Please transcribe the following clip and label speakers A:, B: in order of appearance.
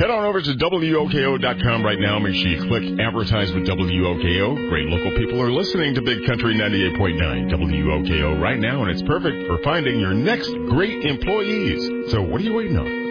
A: Head on over to WOKO.com right now. Make sure you click Advertise with WOKO. Great local people are listening to Big Country 98.9 WOKO right now, and it's perfect for finding your next great employees. So what are you waiting on?